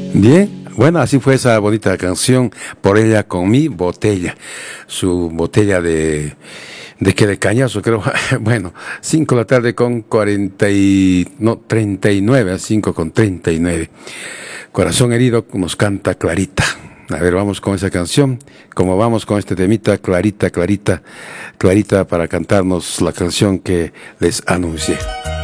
Bien, bueno, así fue esa bonita canción, Por ella con mi botella, su botella ¿de qué? De cañazo, creo. Bueno, 5 de la tarde con 39, a 5 con 39. Corazón herido nos canta Clarita. A ver, vamos con esa canción. Como vamos con este temita, Clarita, Clarita, Clarita, para cantarnos la canción que les anuncié.